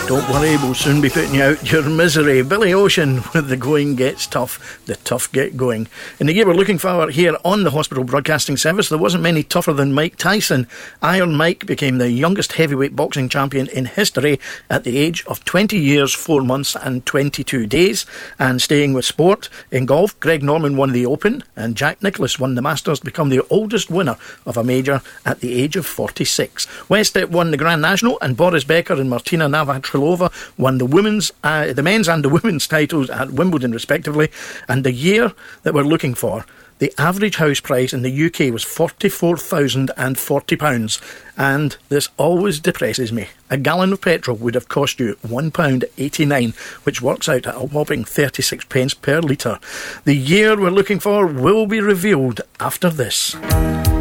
Don't worry, we'll soon be putting you out your misery. Billy Ocean with The Going Gets Tough, the tough get going. In the year we're looking for here on the Hospital Broadcasting Service, there wasn't many tougher than Mike Tyson. Iron Mike became the youngest heavyweight boxing champion in history at the age of 20 years, 4 months and 22 days. And staying with sport, in golf, Greg Norman won the Open and Jack Nicklaus won the Masters to become the oldest winner of a major at the age of 46. Westep won the Grand National and Boris Becker and Martina Navratilova won the men's and the women's titles at Wimbledon respectively. And the year that we're looking for, the average house price in the UK was £44,040. And this always depresses me. A gallon of petrol would have cost you £1.89, which works out at a whopping 36 pence per litre. The year we're looking for will be revealed after this.